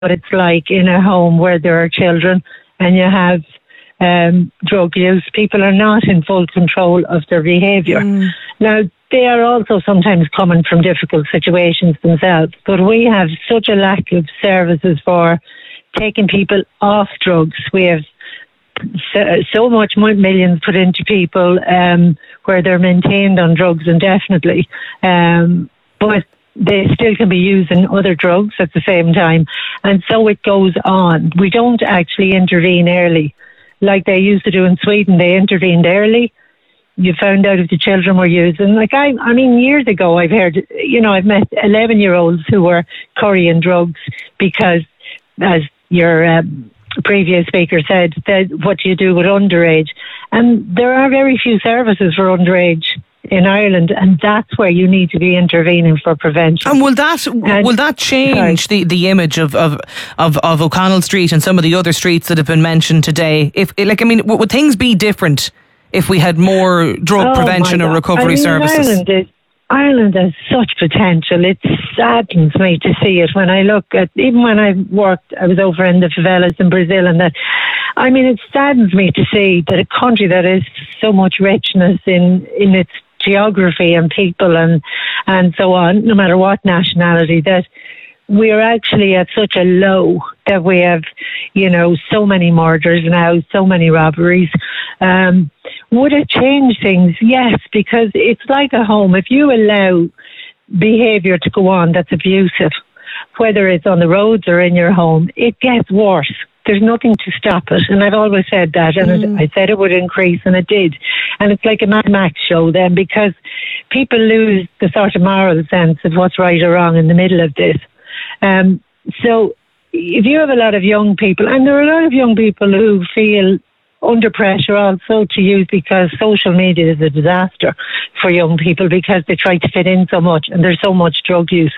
what it's like in a home where there are children and you have drug use. People are not in full control of their behaviour. Now, they are also sometimes coming from difficult situations themselves, but we have such a lack of services for taking people off drugs. We have so much millions put into people where they're maintained on drugs indefinitely, but they still can be using other drugs at the same time, and so it goes on. We don't actually intervene early like they used to do in Sweden. They intervened early. You found out if the children were using. Like I mean, years ago, I've heard, I've met 11-year-olds who were currying drugs because, as your previous speaker said, that what do you do with underage? And there are very few services for underage in Ireland, and that's where you need to be intervening for prevention. And will that change the image of O'Connell Street and some of the other streets that have been mentioned today? Would things be different if we had more drug prevention or recovery services? Ireland has such potential. It saddens me to see it when I look at, even when I was over in the favelas in Brazil and that. I mean, it saddens me to see that a country that is so much richness in its geography and people and so on, no matter what nationality, that we are actually at such a low that we have, so many murders now, so many robberies. Would it change things? Yes, because it's like a home. If you allow behaviour to go on that's abusive, whether it's on the roads or in your home, it gets worse. There's nothing to stop it. And I've always said that. And I said it would increase, and it did. And it's like a Mad Max show then, because people lose the sort of moral sense of what's right or wrong in the middle of this. So if you have a lot of young people, and there are a lot of young people who feel under pressure also to use, because social media is a disaster for young people because they try to fit in so much, and there's so much drug use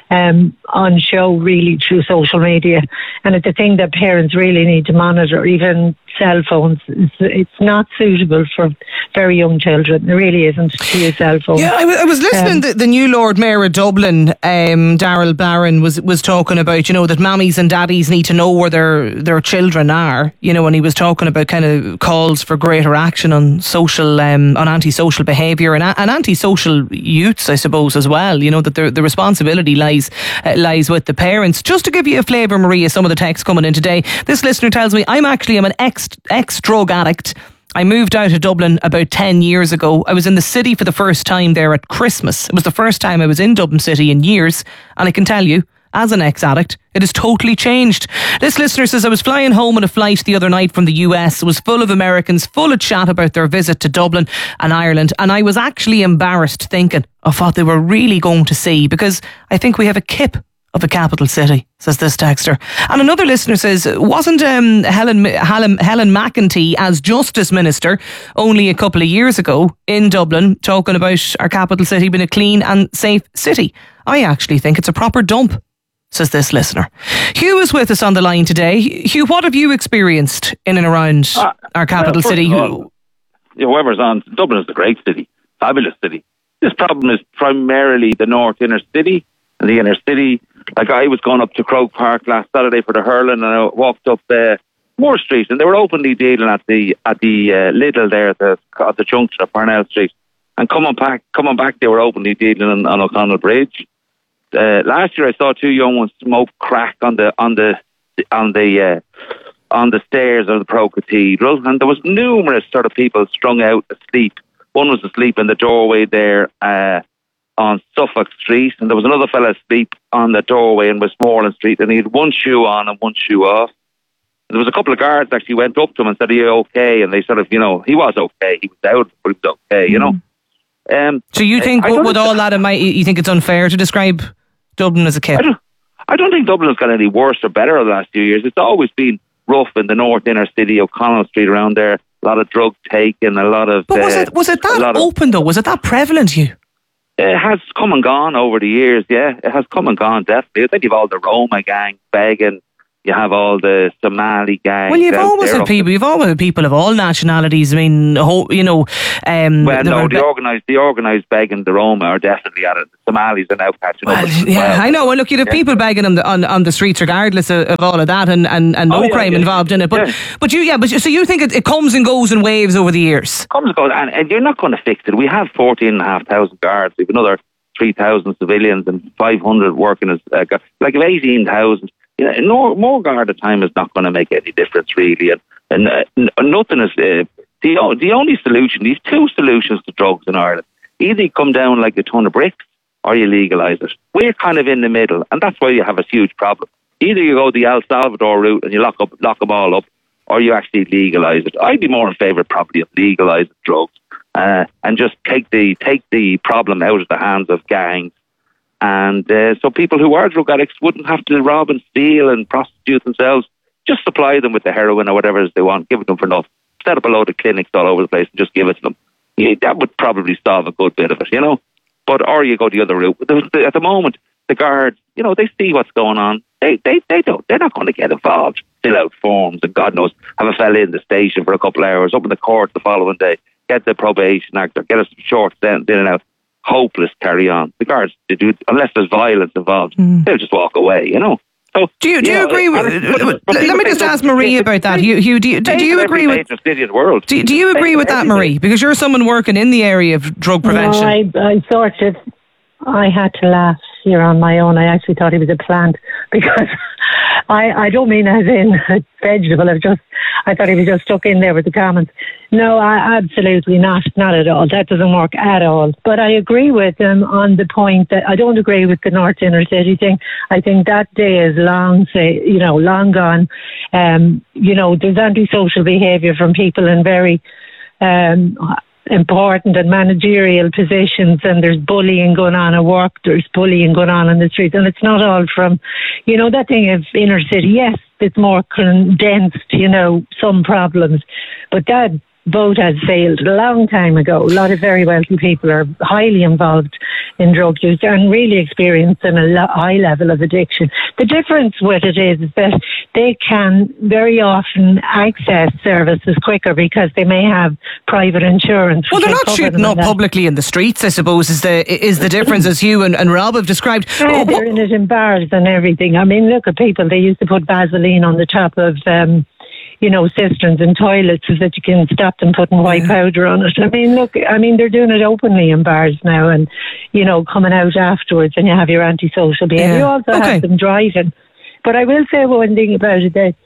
on show really through social media. And it's a thing that parents really need to monitor. Even cell phones, it's not suitable for very young children. It really isn't to use cell phones. Yeah, I was listening to the new Lord Mayor of Dublin, Daryl Barron, was talking about, that mammies and daddies need to know where their children are, and he was talking about kind of calls for greater action on social, on antisocial behaviour and antisocial youths, I suppose, as well. That the responsibility lies with the parents. Just to give you a flavour, Maria, some of the texts coming in today. This listener tells me, I'm an ex-drug addict. I moved out of Dublin about 10 years ago. I was in the city for the first time there at Christmas. It was the first time I was in Dublin City in years, and I can tell you, as an ex-addict, it has totally changed. This listener says, I was flying home on a flight the other night from the US. It was full of Americans, full of chat about their visit to Dublin and Ireland, and I was actually embarrassed thinking of what they were really going to see, because I think we have a kip of a capital city, says this texter. And another listener says, wasn't Helen McEntee as Justice Minister only a couple of years ago in Dublin talking about our capital city being a clean and safe city? I actually think it's a proper dump, says this listener. Hugh is with us on the line today. Hugh, what have you experienced in and around our capital city? Whoever's on, Dublin is a great city, fabulous city. This problem is primarily the north inner city and the inner city. Like, I was going up to Croke Park last Saturday for the hurling, and I walked up Moore Street, and they were openly dealing at the Lidl there at the junction of Parnell Street. And coming back, they were openly dealing on O'Connell Bridge. Last year, I saw two young ones smoke crack on the stairs of the Pro Cathedral, and there was numerous sort of people strung out asleep. One was asleep in the doorway there on Suffolk Street, and there was another fella asleep on the doorway in Westmoreland Street, and he had one shoe on and one shoe off. There was a couple of guards actually went up to him and said, "Are you okay?" And they sort of, he was okay. He was out, but he was okay, So you think, with all that in mind, you think it's unfair to describe Dublin as a kip? I don't think Dublin has got any worse or better over the last few years. It's always been rough in the north inner city, O'Connell Street around there. A lot of drug taking, a lot of... But was it that open though? Was it that prevalent, you? It has come and gone over the years, yeah. It has come and gone, definitely. I think you've all the Roma gang begging, You have all the Somali gangs. Well, you've always had people of all nationalities. I mean, the organised begging, the Roma are definitely at it. The Somalis are now catching up. I know. Well, look, you have people begging on the streets, regardless of all of that, and no crime involved in it. But so you think it comes and goes in waves over the years? Comes and goes, and you're not going to fix it. We have 14,500 guards. We have another 3,000 civilians and 500 working as like 18,000. More guard at time is not going to make any difference, really. And nothing is the only solution. These two solutions to drugs in Ireland: either you come down like a ton of bricks, or you legalise it. We're kind of in the middle, and that's why you have a huge problem. Either you go the El Salvador route and you lock them all up, or you actually legalise it. I'd be more in favour, probably, of legalising drugs and just take the problem out of the hands of gangs. And so people who are drug addicts wouldn't have to rob and steal and prostitute themselves. Just supply them with the heroin or whatever it is they want, give it them for enough. Set up a load of clinics all over the place and just give it to them. Yeah, that would probably solve a good bit of it, But or you go the other route. At the moment, the guards, they see what's going on. They're not going to get involved, fill out forms, and God knows, have a fella in the station for a couple of hours, up in the court the following day, get the probation act or get a short sentence in and out. Hopeless, carry on. The guards, they do, unless there's violence involved, they'll just walk away, So, do you agree with? Let me just ask Marie about that. Hugh, do you agree with? City in the world. Do you agree with that, Marie? Because you're someone working in the area of drug prevention. No, I had to laugh here on my own. I actually thought he was a plant because I don't mean as in a vegetable. I thought he was just stuck in there with the comments. No, absolutely not at all. That doesn't work at all. But I agree with him on the point that I don't agree with the North Inner City thing. I think that day is long gone. There's antisocial behaviour from people in very important and managerial positions, and there's bullying going on at work, there's bullying going on the streets, and it's not all from, that thing of inner city. Yes, it's more condensed, some problems, but that boat has sailed a long time ago. A lot of very wealthy people are highly involved in drug use and really experiencing a high level of addiction. The difference with it is that they can very often access services quicker because they may have private insurance. Well, they're not shooting up publicly in the streets, I suppose, is the difference, as you and Rob have described. They're in it in bars and everything. I mean, look at people, they used to put Vaseline on the top of cisterns and toilets so that you can stop them putting white powder on it. They're doing it openly in bars now and, coming out afterwards, and you have your antisocial behaviour. Yeah. You also have them driving. But I will say one thing about it, that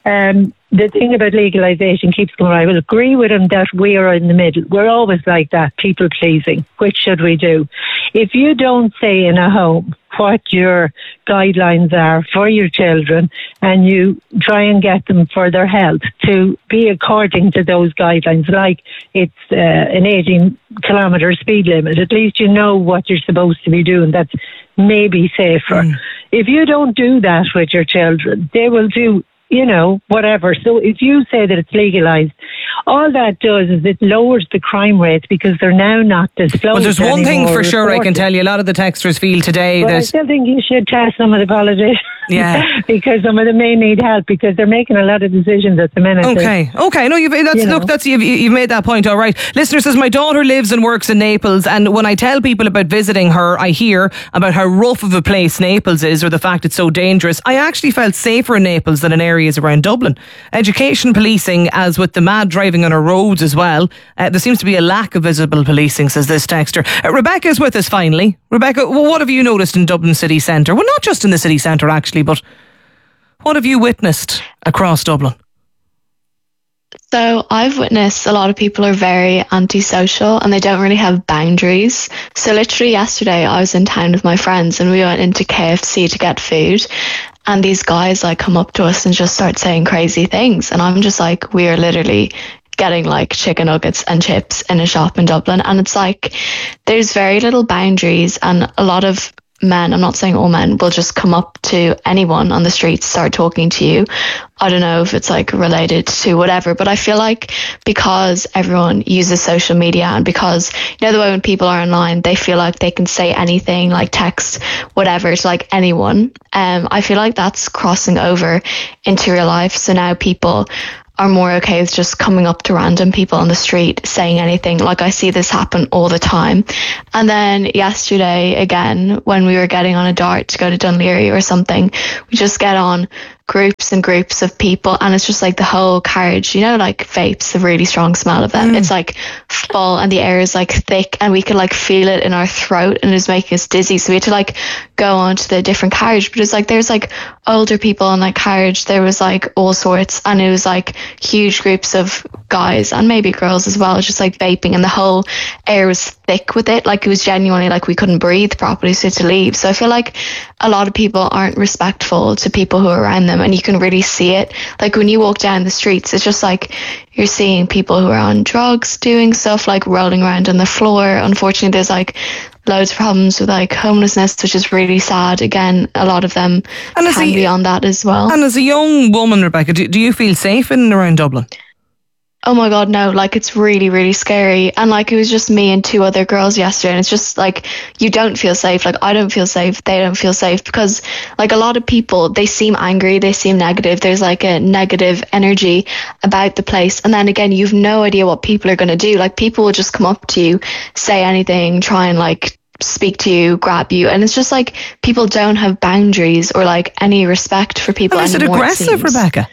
the thing about legalisation keeps going. I will agree with him that we are in the middle. We're always like that, people pleasing. Which should we do? If you don't say in a home what your guidelines are for your children, and you try and get them for their health to be according to those guidelines, like it's an 18-kilometre speed limit, at least you know what you're supposed to be doing. That's maybe safer. If you don't do that with your children, they will do whatever. So if you say that it's legalised, all that does is it lowers the crime rates because they're now not disclosed. Well, there's one thing for sure I can tell you. A lot of the texters feel today that... I still think you should test some of the politicians. Yeah. Because some of them may need help because they're making a lot of decisions at the minute. Okay. No, you've made that point. All right. Listener says, my daughter lives and works in Naples, and when I tell people about visiting her, I hear about how rough of a place Naples is, or the fact it's so dangerous. I actually felt safer in Naples than in areas around Dublin. Education, policing, as with the mad driving on our roads as well. There seems to be a lack of visible policing, says this texter. Rebecca is with us finally. Rebecca, what have you noticed in Dublin city centre? Well, not just in the city centre actually, but what have you witnessed across Dublin? So I've witnessed a lot of people are very antisocial and they don't really have boundaries. So literally yesterday I was in town with my friends and we went into KFC to get food, and these guys come up to us and just start saying crazy things, and I'm just like, we are literally getting chicken nuggets and chips in a shop in Dublin, and it's there's very little boundaries, and a lot of men, I'm not saying all men, will just come up to anyone on the streets, start talking to you. I don't know if it's like related to whatever, but I feel like because everyone uses social media and because, you know, the way when people are online, they feel like they can say anything, like text, whatever, to like anyone. I feel like that's crossing over into real life. So now people are more okay with just coming up to random people on the street, saying anything. Like I see this happen all the time. And then yesterday, again, when we were getting on a dart to go to Dunleary or something, we just get on groups and groups of people, and it's just like the whole carriage, you know, like vapes, the really strong smell of them. It's like full and the air is like thick and we could like feel it in our throat and it was making us dizzy. So we had to like go on to the different carriage, but it's like there's like older people on that carriage, there was like all sorts, and it was like huge groups of guys and maybe girls as well, just like vaping, and the whole air was thick with it. Like it was genuinely like we couldn't breathe properly, so we had to leave. So I feel like a lot of people aren't respectful to people who are around them, and you can really see it. Like when you walk down the streets, it's just like you're seeing people who are on drugs doing stuff, like rolling around on the floor. Unfortunately, there's like loads of problems with like homelessness, which is really sad. Again, a lot of them can be on that as well. And as a young woman, Rebecca, do you feel safe in and around Dublin? Oh my God, no, like it's really, really scary. And like it was just me and two other girls yesterday, and it's just like you don't feel safe. Like I don't feel safe, they don't feel safe, because like a lot of people, they seem angry, they seem negative. There's like a negative energy about the place. And then again, you've no idea what people are going to do. Like people will just come up to you, say anything, try and like speak to you, grab you, and it's just like people don't have boundaries or like any respect for people anymore. Is it aggressive, Rebecca?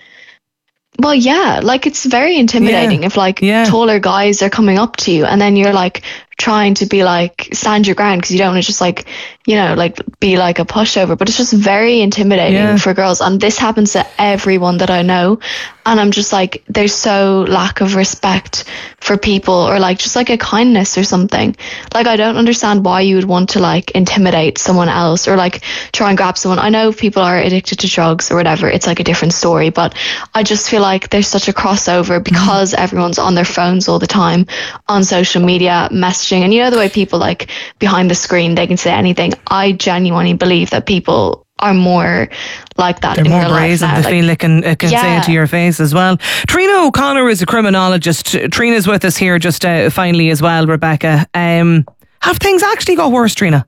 Well, yeah, like it's very intimidating if like taller guys are coming up to you and then you're like trying to be like stand your ground because you don't want to just like, you know, like be like a pushover, but it's just very intimidating for girls. And this happens to everyone that I know, and I'm just like, there's so lack of respect for people, or like just like a kindness or something. Like I don't understand why you would want to like intimidate someone else or like try and grab someone. I know if people are addicted to drugs or whatever, it's like a different story, but I just feel like there's such a crossover because everyone's on their phones all the time, on social media, messaging, and you know the way people like behind the screen, they can say anything. I genuinely believe that people are more like that. They're in more real life brazen. now. They feel they can say it to your face as well. Trina O'Connor is a criminologist. Trina's with us here just finally as well, Rebecca. Have things actually got worse, Trina?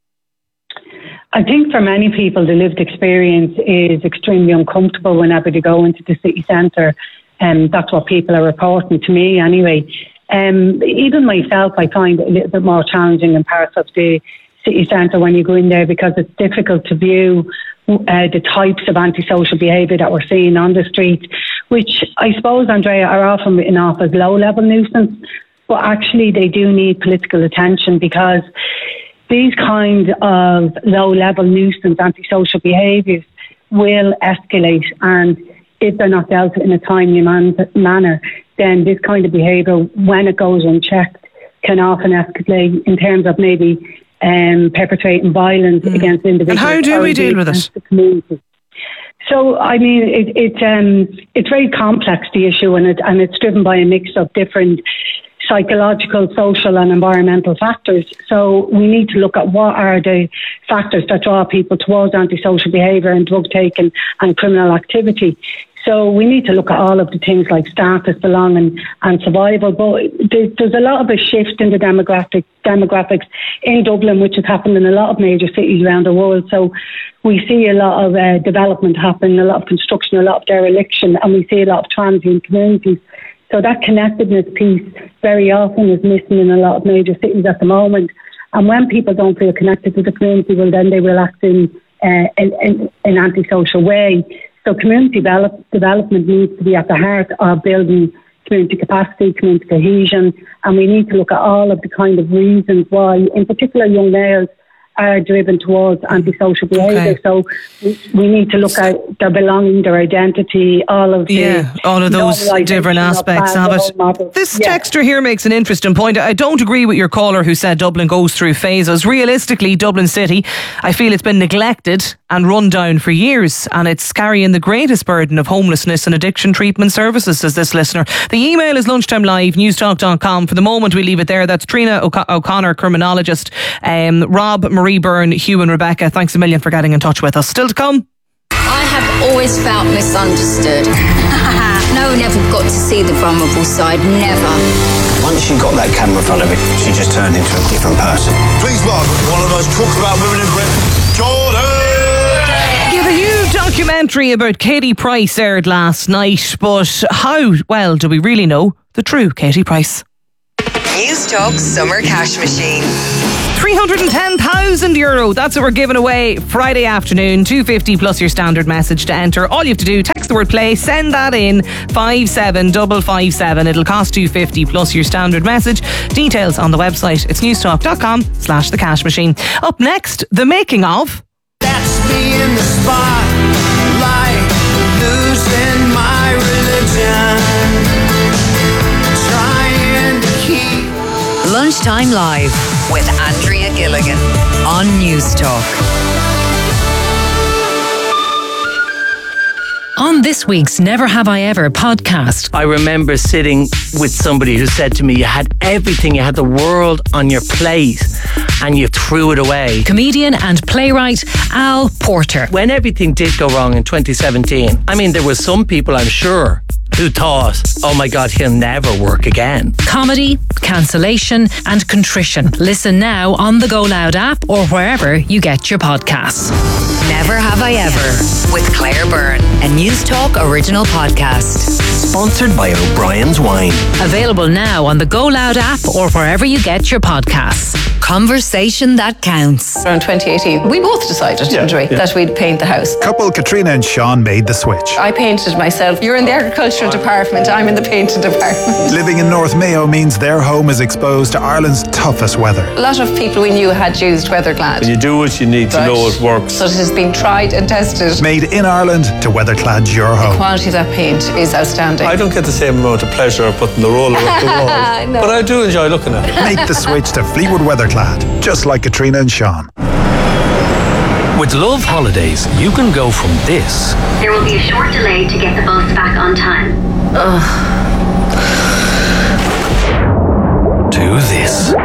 I think for many people, the lived experience is extremely uncomfortable whenever they go into the city centre. That's what people are reporting to me anyway. Even myself, I find it a little bit more challenging in parts of the city centre when you go in there, because it's difficult to view the types of antisocial behaviour that we're seeing on the street, which I suppose, Andrea, are often written off as low-level nuisance, but actually they do need political attention, because these kinds of low-level nuisance antisocial behaviours will escalate, and if they're not dealt with in a timely manner, then this kind of behaviour, when it goes unchecked, can often escalate in terms of maybe perpetrating violence against individuals. And how do we deal with it? The community. So, I mean, it's very complex, the issue, and it's driven by a mix of different psychological, social and environmental factors. So we need to look at what are the factors that draw people towards antisocial behaviour and drug taking and criminal activity. So we need to look at all of the things like status, belonging and survival. But there's a lot of a shift in the demographics in Dublin, which has happened in a lot of major cities around the world. So we see a lot of development happening, a lot of construction, a lot of dereliction, and we see a lot of transient communities. So that connectedness piece very often is missing in a lot of major cities at the moment. And when people don't feel connected to the community, well, then they will act in an antisocial way. So community development needs to be at the heart of building community capacity, community cohesion, and we need to look at all of the kind of reasons why, in particular, young males are driven towards antisocial behaviour. Okay. So we need to look at their belonging, their identity, all of those different aspects of it. This texter here makes an interesting point. I don't agree with your caller who said Dublin goes through phases. Realistically, Dublin City, I feel it's been neglected and run down for years, and it's carrying the greatest burden of homelessness and addiction treatment services, says this listener. The email is lunchtimelive@newstalk.com. For the moment, we leave it there. That's Trina O'Connor, criminologist, Rob, Marie Byrne, Hugh and Rebecca. Thanks a million for getting in touch with us. Still to come. I have always felt misunderstood. No one ever got to see the vulnerable side, never. Once she got that camera in front of it, she just turned into a different person. Please welcome one of the most talked about women in Britain, Jordan! Yeah, the new documentary about Katie Price aired last night, but how well do we really know the true Katie Price? Newstalk Summer Cash Machine. €310,000. That's what we're giving away Friday afternoon. $250 plus your standard message to enter. All you have to do, text the word play, send that in 57557. It'll cost $250 plus your standard message. Details on the website. It's newstalk.com/the cash machine. Up next, the making of. That's me in the spotlight, losing my religion, trying to keep. Lunchtime Live with Andrea Gilligan on Newstalk. On this week's Never Have I Ever podcast. I remember sitting with somebody who said to me, you had everything, you had the world on your plate and you threw it away. Comedian and playwright Al Porter. When everything did go wrong in 2017, I mean, there were some people, I'm sure, who thought, oh my God, he'll never work again. Comedy, cancellation and contrition. Listen now on the Go Loud app or wherever you get your podcasts. Never Have I Ever with Claire Byrne, a Newstalk original podcast. Sponsored by O'Brien's Wine. Available now on the Go Loud app or wherever you get your podcasts. Conversation that counts. Around 2018, we both decided, didn't we, that we'd paint the house. Couple Katrina and Sean made the switch. I painted myself. You're in the agricultural department, I'm in the painting department. Living in North Mayo means their home is exposed to Ireland's toughest weather. A lot of people we knew had used Weatherclad. When you do what you need to know it works. So it has been tried and tested. Made in Ireland to Weatherclad your home. The quality of that paint is outstanding. I don't get the same amount of pleasure putting the roller up the wall. No. But I do enjoy looking at it. Make the switch to Fleetwood Weatherclad, just like Katrina and Sean. With Love Holidays, you can go from this. There will be a short delay to get the bus back on time. To this.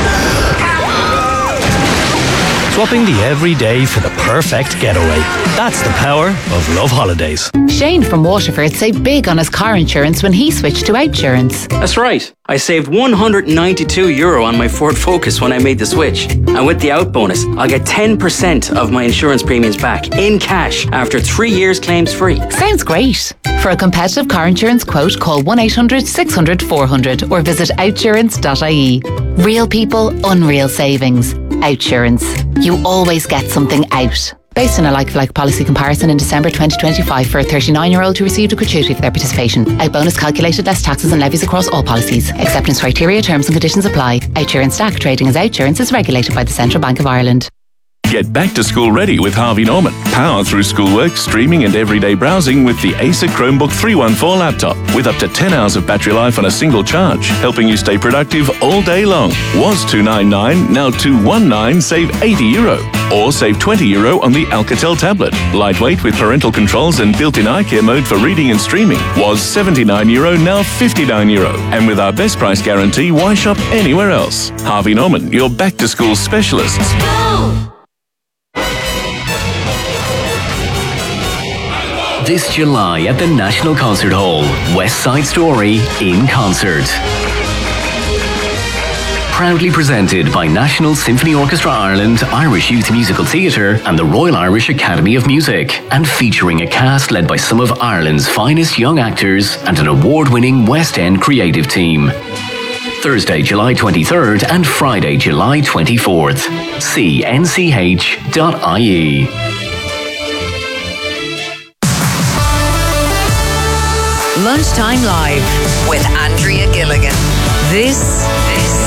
Swapping the everyday for the perfect getaway. That's the power of Love Holidays. Shane from Waterford saved big on his car insurance when he switched to Outsurance. That's right. I saved €192 on my Ford Focus when I made the switch. And with the out bonus, I'll get 10% of my insurance premiums back in cash after 3 years claims free. Sounds great. For a competitive car insurance quote, call 1-800-600-400 or visit outsurance.ie. Real people, unreal savings. Outsurance. You always get something out. Based on a like-for-like policy comparison in December 2025 for a 39-year-old who received a gratuity for their participation. Out bonus calculated less taxes and levies across all policies. Acceptance criteria, terms and conditions apply. Outsurance Stack trading as Outsurance is regulated by the Central Bank of Ireland. Get back to school ready with Harvey Norman. Power through schoolwork, streaming and everyday browsing with the Acer Chromebook 314 laptop with up to 10 hours of battery life on a single charge, helping you stay productive all day long. Was $299, now $219, save €80. Or save €20 on the Alcatel tablet. Lightweight with parental controls and built-in eye care mode for reading and streaming. Was €79, now €59. And with our best price guarantee, why shop anywhere else? Harvey Norman, your back-to-school specialists. This July at the National Concert Hall, West Side Story in concert. Proudly presented by National Symphony Orchestra Ireland, Irish Youth Musical Theatre and the Royal Irish Academy of Music, and featuring a cast led by some of Ireland's finest young actors and an award-winning West End creative team. Thursday, July 23rd and Friday, July 24th. See nch.ie. Lunchtime Live with Andrea Gilligan. This